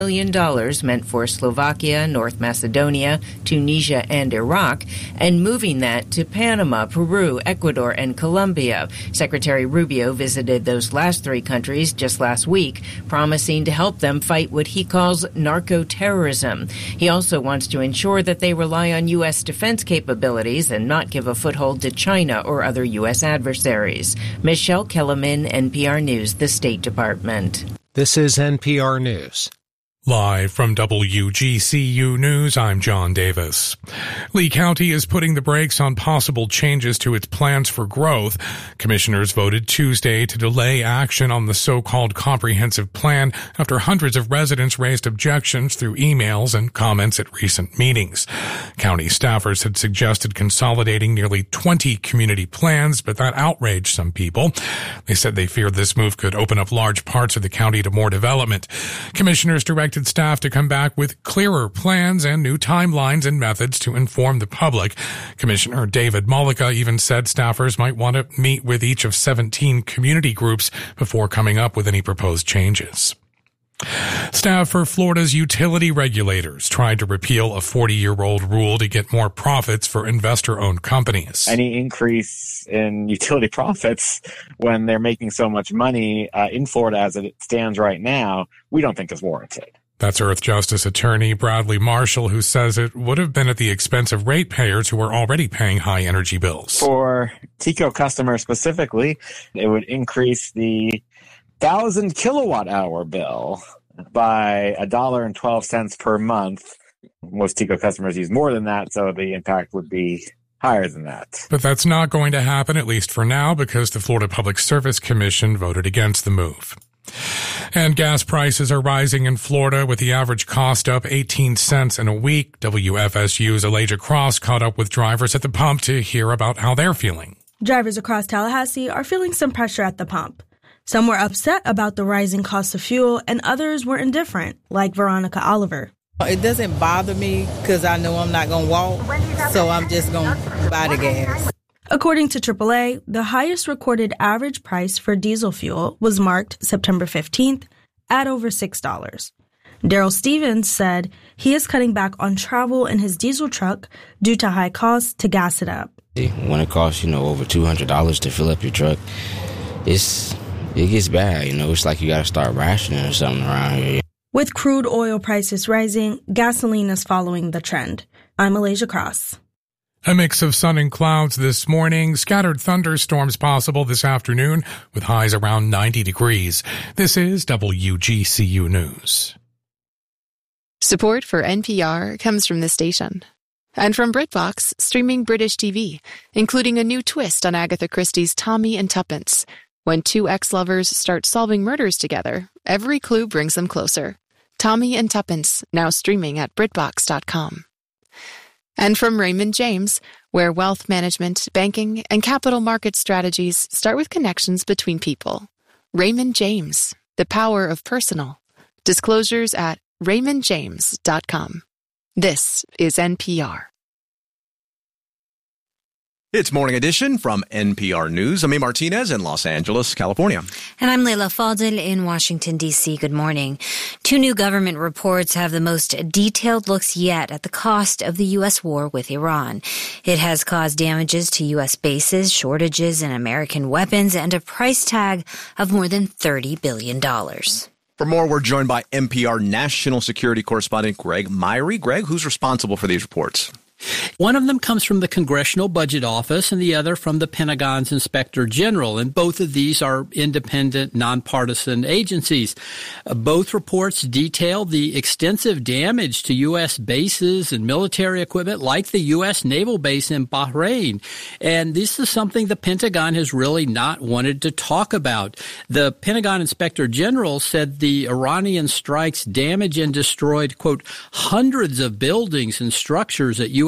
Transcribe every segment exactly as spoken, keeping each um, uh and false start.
million dollars meant for Slovakia, North Macedonia, Tunisia, and Iraq, and moving that to Panama, Peru, Ecuador, and Colombia. Secretary Rubio visited those last three countries just last week, promising to help them fight what he calls narco-terrorism. He also wants to ensure that they rely on U S defense capabilities and not give a foothold to China or other U S adversaries. Michelle Kellerman, N P R News, the State Department. This is N P R News. Live from W G C U News, I'm John Davis. Lee County is putting the brakes on possible changes to its plans for growth. Commissioners voted Tuesday to delay action on the so-called comprehensive plan after hundreds of residents raised objections through emails and comments at recent meetings. County staffers had suggested consolidating nearly twenty community plans, but that outraged some people. They said they feared this move could open up large parts of the county to more development. Commissioners directed staff to come back with clearer plans and new timelines and methods to inform the public. Commissioner David Mullica even said staffers might want to meet with each of seventeen community groups before coming up with any proposed changes. Staff for Florida's utility regulators tried to repeal a forty-year-old rule to get more profits for investor-owned companies. Any increase in utility profits when they're making so much money uh, in Florida as it stands right now, we don't think is warranted. That's Earth Justice Attorney Bradley Marshall, who says it would have been at the expense of ratepayers who are already paying high energy bills. For T E C O customers specifically, it would increase the thousand kilowatt hour bill by a dollar and twelve cents per month. Most T E C O customers use more than that, so the impact would be higher than that. But that's not going to happen, at least for now, because the Florida Public Service Commission voted against the move. And gas prices are rising in Florida, with the average cost up eighteen cents in a week. W F S U's Elijah Cross caught up with drivers at the pump to hear about how they're feeling. Drivers across Tallahassee are feeling some pressure at the pump. Some were upset about the rising cost of fuel, and others were indifferent, like Veronica Oliver. It doesn't bother me because I know I'm not going to walk, so I'm just going to buy the gas. According to triple A, the highest recorded average price for diesel fuel was marked September fifteenth at over six dollars. Daryl Stevens said he is cutting back on travel in his diesel truck due to high costs to gas it up. When it costs, you know, over two hundred dollars to fill up your truck, it's it gets bad. You know, it's like you got to start rationing or something around here. With crude oil prices rising, gasoline is following the trend. I'm Elijah Cross. A mix of sun and clouds this morning, scattered thunderstorms possible this afternoon with highs around ninety degrees. This is W G C U News. Support for N P R comes from this station and from BritBox, streaming British T V, including a new twist on Agatha Christie's Tommy and Tuppence. When two ex-lovers start solving murders together, every clue brings them closer. Tommy and Tuppence, now streaming at BritBox dot com. And from Raymond James, where wealth management, banking, and capital market strategies start with connections between people. Raymond James, the power of personal. Disclosures at Raymond James dot com. This is N P R. It's Morning Edition from N P R News. I'm A. Martinez in Los Angeles, California. And I'm Leila Fadel in Washington, D C. Good morning. Two new government reports have the most detailed looks yet at the cost of the U S war with Iran. It has caused damages to U S bases, shortages in American weapons, and a price tag of more than thirty billion dollars. For more, we're joined by N P R national security correspondent Greg Myrie. Greg, who's responsible for these reports? One of them comes from the Congressional Budget Office and the other from the Pentagon's Inspector General. And both of these are independent, nonpartisan agencies. Uh, both reports detail the extensive damage to U S bases and military equipment like the U S naval base in Bahrain. And this is something the Pentagon has really not wanted to talk about. The Pentagon Inspector General said the Iranian strikes damaged and destroyed, quote, hundreds of buildings and structures at U S bases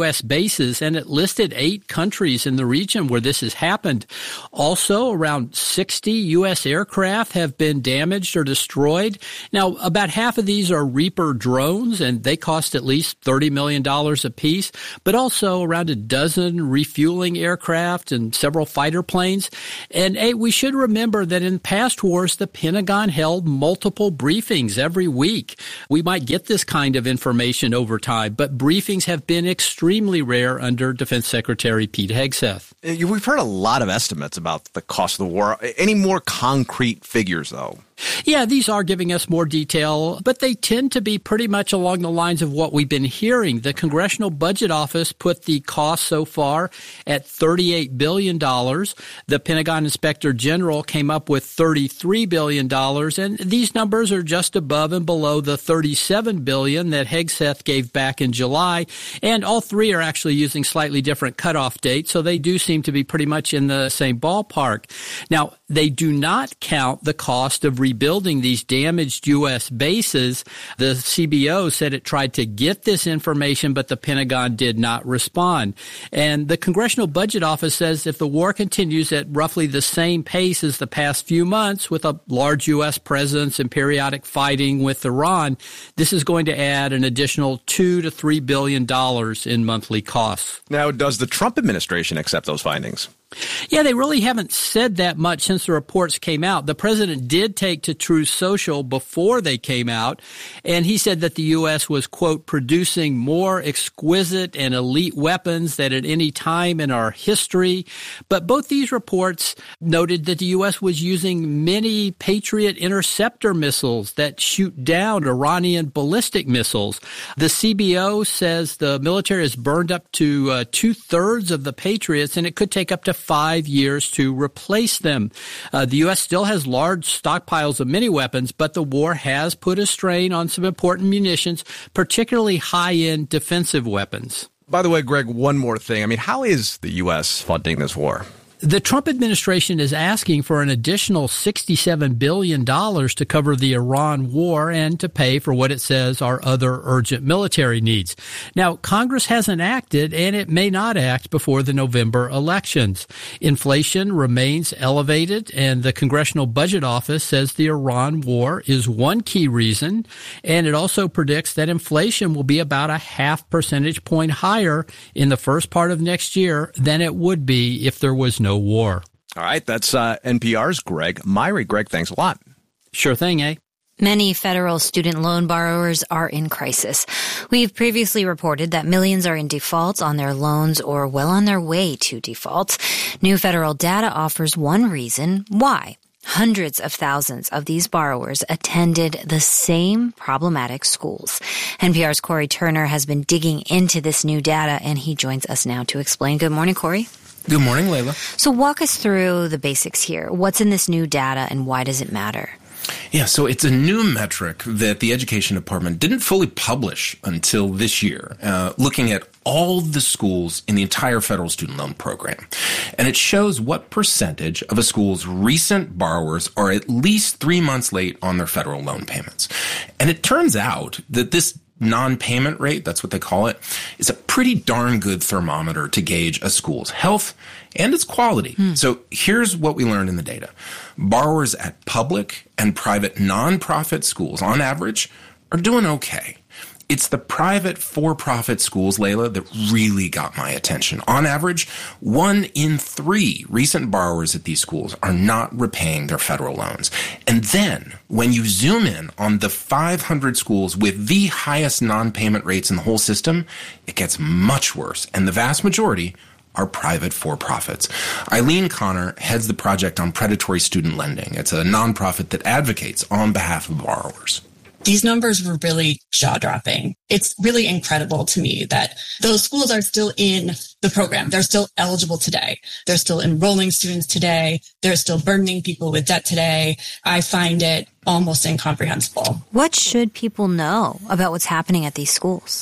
cases, and it listed eight countries in the region where this has happened. Also, around sixty U S aircraft have been damaged or destroyed. Now, about half of these are Reaper drones, and they cost at least thirty million dollars apiece, but also around a dozen refueling aircraft and several fighter planes. And hey, we should remember that in past wars, the Pentagon held multiple briefings every week. We might get this kind of information over time, but briefings have been extremely rare under Defense Secretary Pete Hegseth. We've heard a lot of estimates about the cost of the war. Any more concrete figures, though? Yeah, these are giving us more detail, but they tend to be pretty much along the lines of what we've been hearing. The Congressional Budget Office put the cost so far at thirty-eight billion dollars. The Pentagon Inspector General came up with thirty-three billion dollars, and these numbers are just above and below the thirty-seven billion dollars that Hegseth gave back in July, and all three are actually using slightly different cutoff dates, so they do seem to be pretty much in the same ballpark. Now, they do not count the cost of rebuilding these damaged U S bases. The C B O said it tried to get this information, but the Pentagon did not respond. And the Congressional Budget Office says if the war continues at roughly the same pace as the past few months, with a large U S presence and periodic fighting with Iran, this is going to add an additional two to three billion dollars in monthly costs. Now, does the Trump administration accept those findings? Yeah, they really haven't said that much since the reports came out. The president did take to Truth Social before they came out, and he said that the U S was, quote, producing more exquisite and elite weapons than at any time in our history. But both these reports noted that the U S was using many Patriot interceptor missiles that shoot down Iranian ballistic missiles. The C B O says the military has burned up to uh, two-thirds of the Patriots, and it could take up to five years to replace them. Uh, the U S still has large stockpiles of many weapons, but the war has put a strain on some important munitions, particularly high-end defensive weapons. By the way, Greg, one more thing. I mean, how is the U S funding this war? The Trump administration is asking for an additional sixty-seven billion dollars to cover the Iran war and to pay for what it says are other urgent military needs. Now, Congress hasn't acted, and it may not act before the November elections. Inflation remains elevated, and the Congressional Budget Office says the Iran war is one key reason, and it also predicts that inflation will be about a half percentage point higher in the first part of next year than it would be if there was no war. All right, that's uh, N P R's Greg Myrie. Greg, thanks a lot. Sure thing, eh? Many federal student loan borrowers are in crisis. We've previously reported that millions are in default on their loans or well on their way to default. New federal data offers one reason why. Hundreds of thousands of these borrowers attended the same problematic schools. N P R's Corey Turner has been digging into this new data, and he joins us now to explain. Good morning, Corey. Good morning, Layla. So walk us through the basics here. What's in this new data, and why does it matter? Yeah, so it's a new metric that the Education Department didn't fully publish until this year, uh, looking at all the schools in the entire federal student loan program. And it shows what percentage of a school's recent borrowers are at least three months late on their federal loan payments. And it turns out that this non-payment rate, that's what they call it, is a pretty darn good thermometer to gauge a school's health and its quality. Hmm. So here's what we learned in the data. Borrowers at public and private nonprofit schools, on average, are doing okay. It's the private for-profit schools, Layla, that really got my attention. On average, one in three recent borrowers at these schools are not repaying their federal loans. And then, when you zoom in on the five hundred schools with the highest non-payment rates in the whole system, it gets much worse. And the vast majority are private for-profits. Eileen Connor heads the Project on Predatory Student Lending. It's a nonprofit that advocates on behalf of borrowers. These numbers were really jaw-dropping. It's really incredible to me that those schools are still in the program. They're still eligible today. They're still enrolling students today. They're still burdening people with debt today. I find it almost incomprehensible. What should people know about what's happening at these schools?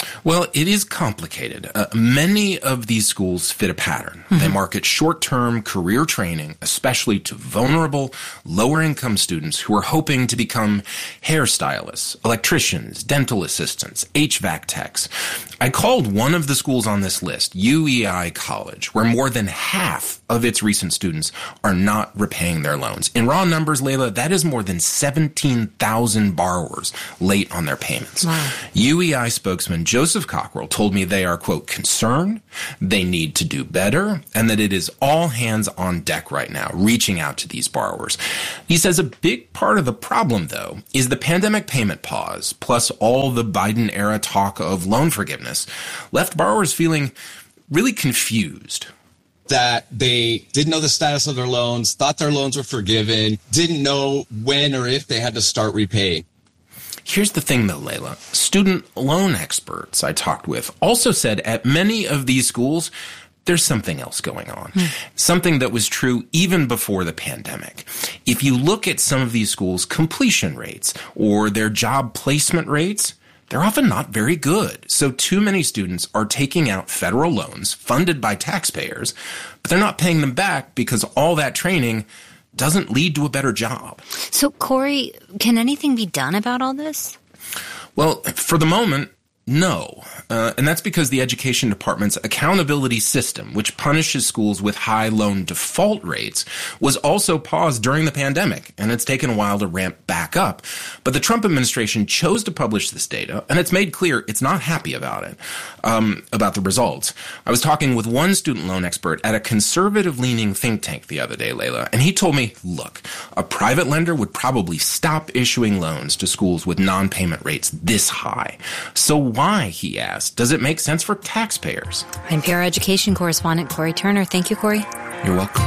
Well, it is complicated. Uh, many of these schools fit a pattern. Mm-hmm. They market short-term career training, especially to vulnerable, lower-income students who are hoping to become hairstylists, electricians, dental assistants, H V A C techs. I called one of the schools on this list, U E I College, where more than half of its recent students are not repaying their loans. In raw numbers, Layla, that is more than seventeen thousand borrowers late on their payments. Wow. U E I spokesman Joseph Cockrell told me they are, quote, concerned, they need to do better, and that it is all hands on deck right now, reaching out to these borrowers. He says a big part of the problem, though, is the pandemic payment pause, plus all the Biden-era talk of loan forgiveness, left borrowers feeling really confused. That they didn't know the status of their loans, thought their loans were forgiven, didn't know when or if they had to start repaying. Here's the thing, though, Layla. Student loan experts I talked with also said at many of these schools, there's something else going on. Mm. Something that was true even before the pandemic. If you look at some of these schools' completion rates or their job placement rates, they're often not very good. So too many students are taking out federal loans funded by taxpayers, but they're not paying them back because all that training doesn't lead to a better job. So, Corey, can anything be done about all this? Well, for the moment, no. Uh, and that's because the Education Department's accountability system, which punishes schools with high loan default rates, was also paused during the pandemic, and it's taken a while to ramp back up. But the Trump administration chose to publish this data, and it's made clear it's not happy about it, um, about the results. I was talking with one student loan expert at a conservative-leaning think tank the other day, Layla, and he told me, look, a private lender would probably stop issuing loans to schools with non-payment rates this high. So why, he asked, does it make sense for taxpayers? N P R education correspondent Corey Turner. Thank you, Corey. You're welcome.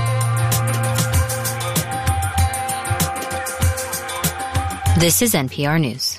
This is N P R News.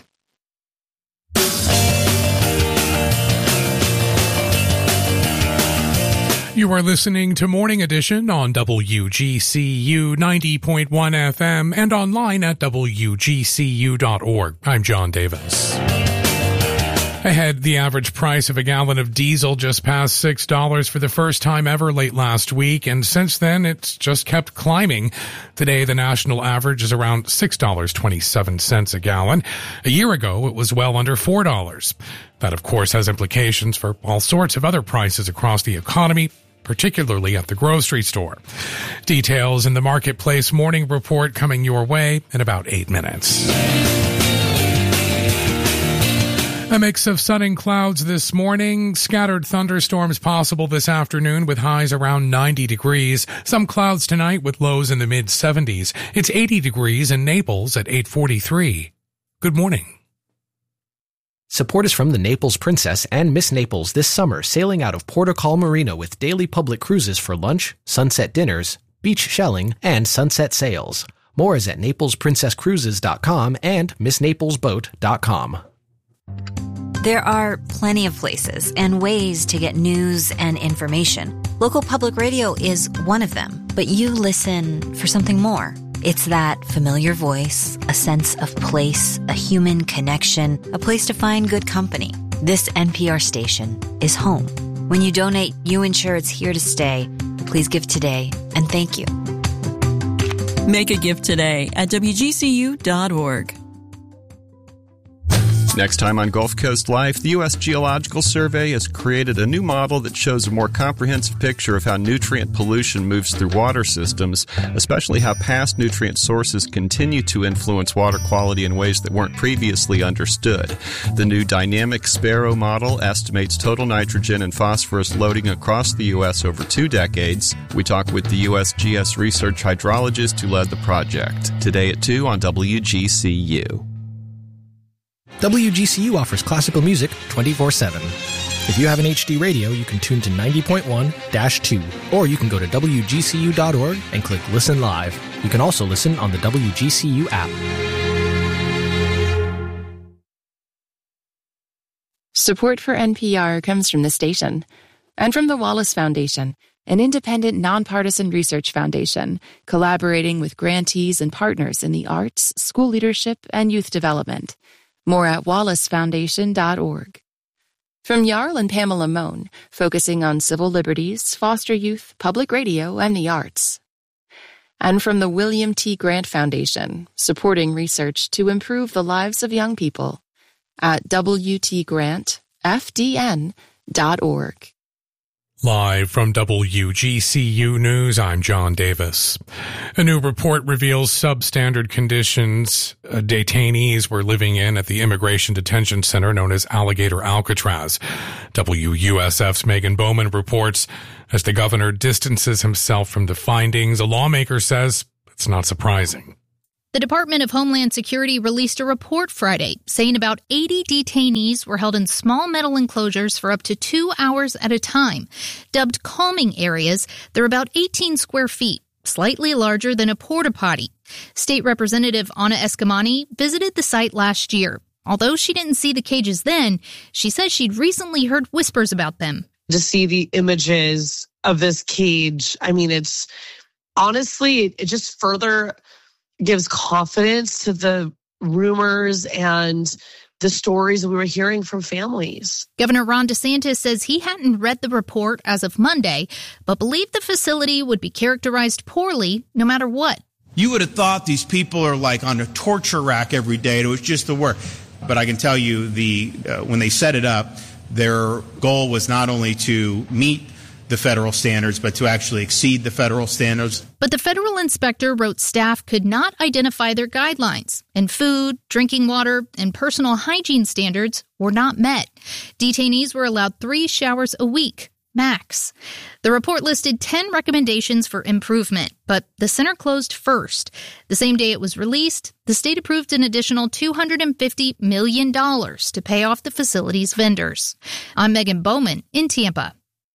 You are listening to Morning Edition on W G C U ninety point one F M and online at W G C U dot org. I'm John Davis. Ahead, the average price of a gallon of diesel just passed six dollars for the first time ever late last week, and since then it's just kept climbing. Today, the national average is around six dollars and twenty-seven cents a gallon. A year ago, it was well under four dollars. That, of course, has implications for all sorts of other prices across the economy, particularly at the grocery store. Details in the Marketplace Morning Report coming your way in about eight minutes. A mix of sun and clouds this morning. Scattered thunderstorms possible this afternoon with highs around ninety degrees. Some clouds tonight with lows in the mid seventies. It's eighty degrees in Naples at eight forty-three. Good morning. Support is from the Naples Princess and Miss Naples this summer, sailing out of Portugal Marina with daily public cruises for lunch, sunset dinners, beach shelling, and sunset sails. More is at naples princess cruises dot com and miss naples boat dot com. There are plenty of places and ways to get news and information. Local public radio is one of them, but you listen for something more. It's that familiar voice, a sense of place, a human connection, a place to find good company. This N P R station is home. When you donate, you ensure it's here to stay. Please give today, and thank you. Make a gift today at W G C U dot org. Next time on Gulf Coast Life, the U S Geological Survey has created a new model that shows a more comprehensive picture of how nutrient pollution moves through water systems, especially how past nutrient sources continue to influence water quality in ways that weren't previously understood. The new dynamic Sparrow model estimates total nitrogen and phosphorus loading across the U S over two decades. We talk with the U S G S research hydrologist who led the project. Today at two on W G C U. W G C U offers classical music twenty-four seven. If you have an H D radio, you can tune to ninety point one dash two, or you can go to W G C U dot org and click Listen Live. You can also listen on the W G C U app. Support for N P R comes from the station and from the Wallace Foundation, an independent, nonpartisan research foundation collaborating with grantees and partners in the arts, school leadership, and youth development. More at wallace foundation dot org. From Jarl and Pamela Mohn, focusing on civil liberties, foster youth, public radio, and the arts. And from the William T. Grant Foundation, supporting research to improve the lives of young people at w t grant f d n dot org. Live from W G C U News, I'm John Davis. A new report reveals substandard conditions uh, detainees were living in at the Immigration Detention Center known as Alligator Alcatraz. W U S F's Megan Bowman reports as the governor distances himself from the findings, a lawmaker says it's not surprising. The Department of Homeland Security released a report Friday saying about eighty detainees were held in small metal enclosures for up to two hours at a time. Dubbed calming areas, they're about eighteen square feet, slightly larger than a porta potty. State Representative Anna Eskamani visited the site last year. Although she didn't see the cages then, she says she'd recently heard whispers about them. To see the images of this cage, I mean, it's honestly, it just further gives confidence to the rumors and the stories we were hearing from families. Governor Ron DeSantis says he hadn't read the report as of Monday, but believed the facility would be characterized poorly no matter what. You would have thought these people are like on a torture rack every day. It was just the work. But I can tell you, the uh, when they set it up, their goal was not only to meet the federal standards, but to actually exceed the federal standards. But the federal inspector wrote staff could not identify their guidelines, and food, drinking water, and personal hygiene standards were not met. Detainees were allowed three showers a week, max. The report listed ten recommendations for improvement, but the center closed first. The same day it was released, the state approved an additional two hundred fifty million dollars to pay off the facility's vendors. I'm Megan Bowman in Tampa.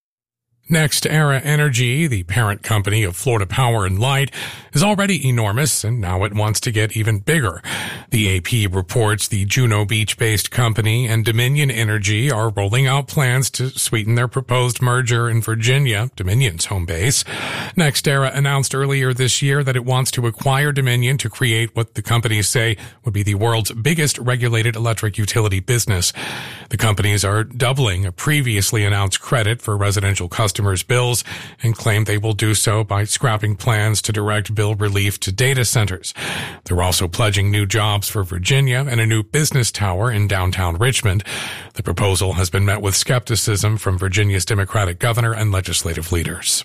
NextEra Energy, the parent company of Florida Power and Light, is already enormous, and now it wants to get even bigger. The A P reports the Juno Beach-based company and Dominion Energy are rolling out plans to sweeten their proposed merger in Virginia, Dominion's home base. NextEra announced earlier this year that it wants to acquire Dominion to create what the companies say would be the world's biggest regulated electric utility business. The companies are doubling a previously announced credit for residential customers bills and claim they will do so by scrapping plans to direct bill relief to data centers. They're also pledging new jobs for Virginia and a new business tower in downtown Richmond. The proposal has been met with skepticism from Virginia's Democratic governor and legislative leaders.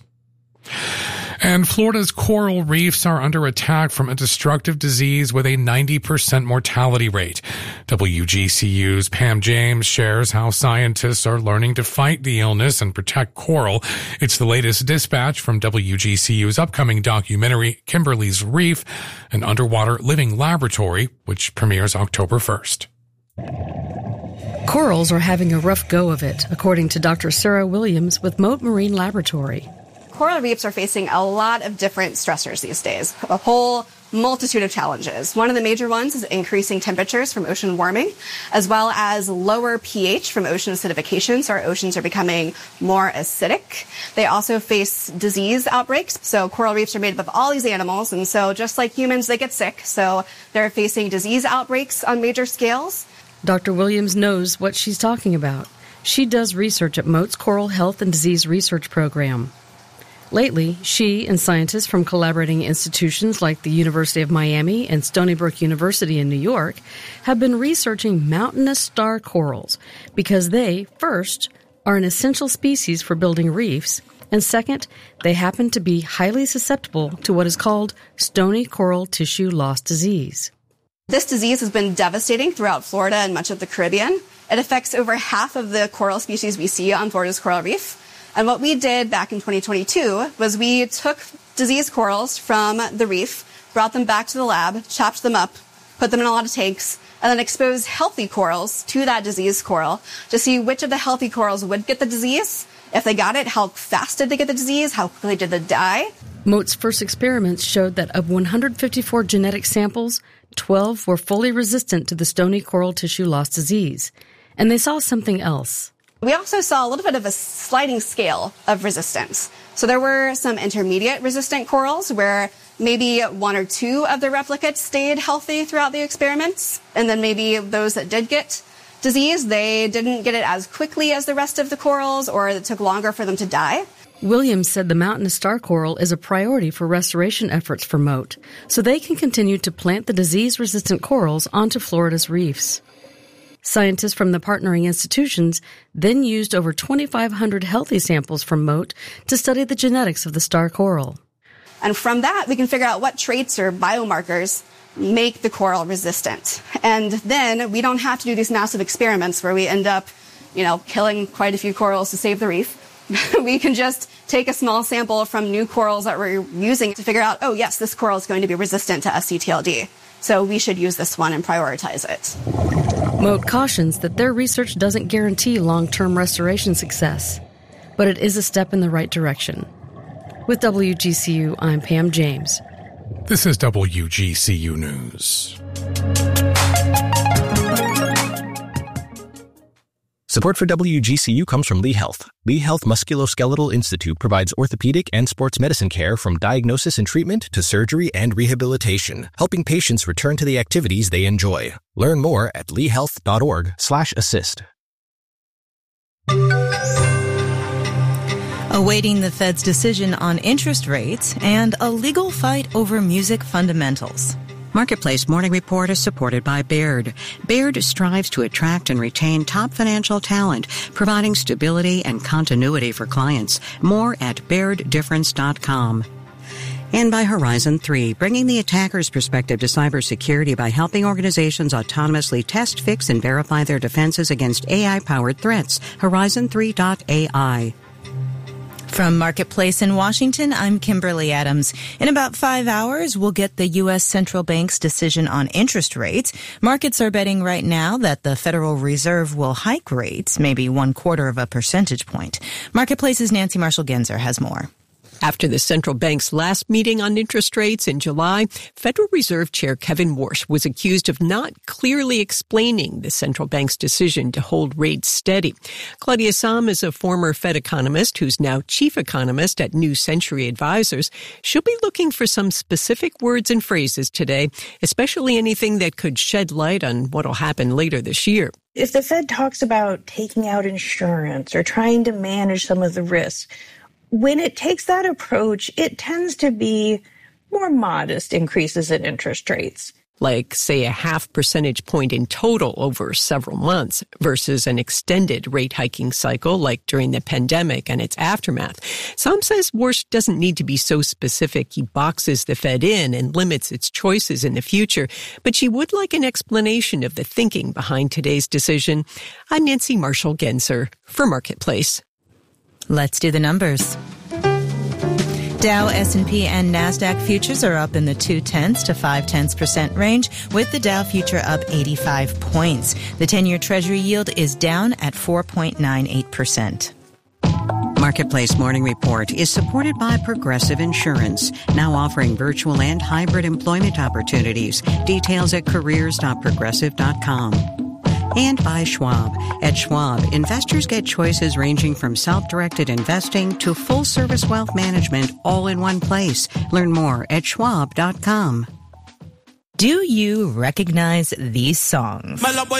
And Florida's coral reefs are under attack from a destructive disease with a ninety percent mortality rate. W G C U's Pam James shares how scientists are learning to fight the illness and protect coral. It's the latest dispatch from W G C U's upcoming documentary, Kimberly's Reef, an underwater living laboratory, which premieres October first. Corals are having a rough go of it, according to Doctor Sarah Williams with Mote Marine Laboratory. Coral reefs are facing a lot of different stressors these days, a whole multitude of challenges. One of the major ones is increasing temperatures from ocean warming, as well as lower pH from ocean acidification, so our oceans are becoming more acidic. They also face disease outbreaks, so coral reefs are made up of all these animals, and so just like humans, they get sick, so they're facing disease outbreaks on major scales. Doctor Williams knows what she's talking about. She does research at Mote's Coral Health and Disease Research Program. Lately, she and scientists from collaborating institutions like the University of Miami and Stony Brook University in New York have been researching mountainous star corals because they, first, are an essential species for building reefs, and second, they happen to be highly susceptible to what is called stony coral tissue loss disease. This disease has been devastating throughout Florida and much of the Caribbean. It affects over half of the coral species we see on Florida's coral reef. And what we did back in twenty twenty-two was we took diseased corals from the reef, brought them back to the lab, chopped them up, put them in a lot of tanks, and then exposed healthy corals to that diseased coral to see which of the healthy corals would get the disease. If they got it, how fast did they get the disease? How quickly did they die? Mote's first experiments showed that of one hundred fifty-four genetic samples, twelve were fully resistant to the stony coral tissue loss disease. And they saw something else. We also saw a little bit of a sliding scale of resistance. So there were some intermediate resistant corals where maybe one or two of the replicates stayed healthy throughout the experiments. And then maybe those that did get disease. They didn't get it as quickly as the rest of the corals, or it took longer for them to die. Williams said the mountainous star coral is a priority for restoration efforts for Mote, so they can continue to plant the disease-resistant corals onto Florida's reefs. Scientists from the partnering institutions then used over twenty-five hundred healthy samples from Mote to study the genetics of the star coral. And from that, we can figure out what traits or biomarkers make the coral resistant. And then we don't have to do these massive experiments where we end up, you know, killing quite a few corals to save the reef. We can just take a small sample from new corals that we're using to figure out, oh, yes, this coral is going to be resistant to S C T L D. So we should use this one and prioritize it. Mote cautions that their research doesn't guarantee long-term restoration success, but it is a step in the right direction. With W G C U, I'm Pam James. This is W G C U News. Support for W G C U comes from Lee Health. Lee Health Musculoskeletal Institute provides orthopedic and sports medicine care from diagnosis and treatment to surgery and rehabilitation, helping patients return to the activities they enjoy. Learn more at leehealth.org slash assist. Awaiting the Fed's decision on interest rates and a legal fight over music fundamentals. Marketplace Morning Report is supported by Baird. Baird strives to attract and retain top financial talent, providing stability and continuity for clients. More at baird difference dot com. And by Horizon three, bringing the attacker's perspective to cybersecurity by helping organizations autonomously test, fix, and verify their defenses against A I-powered threats. Horizon three dot A I. From Marketplace in Washington, I'm Kimberly Adams. In about five hours, we'll get the U S Central Bank's decision on interest rates. Markets are betting right now that the Federal Reserve will hike rates, maybe one quarter of a percentage point. Marketplace's Nancy Marshall-Genzer has more. After the central bank's last meeting on interest rates in July, Federal Reserve Chair Kevin Warsh was accused of not clearly explaining the central bank's decision to hold rates steady. Claudia Sahm is a former Fed economist who's now chief economist at New Century Advisors. She'll be looking for some specific words and phrases today, especially anything that could shed light on what'll happen later this year. If the Fed talks about taking out insurance or trying to manage some of the risks, when it takes that approach, it tends to be more modest increases in interest rates. Like, say, a half percentage point in total over several months versus an extended rate hiking cycle like during the pandemic and its aftermath. Some says Warsh doesn't need to be so specific he boxes the Fed in and limits its choices in the future, but she would like an explanation of the thinking behind today's decision. I'm Nancy Marshall-Genzer for Marketplace. Let's do the numbers. Dow, S and P, and NASDAQ futures are up in the two-tenths to five-tenths percent range, with the Dow future up eighty-five points. The ten-year Treasury yield is down at four point nine eight percent. Marketplace Morning Report is supported by Progressive Insurance, now offering virtual and hybrid employment opportunities. Details at careers dot progressive dot com. And by Schwab. At Schwab, investors get choices ranging from self-directed investing to full-service wealth management all in one place. Learn more at schwab dot com. Do you recognize these songs?